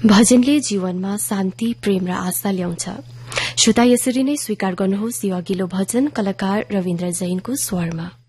भजनले जीवनमा शान्ति प्रेम र आशा ल्याउँछ। श्रोता यसरी नै स्वीकार गर्नुहोस् यो अघिल्लो भजन कलाकार रविन्द्र जैनको स्वरमा।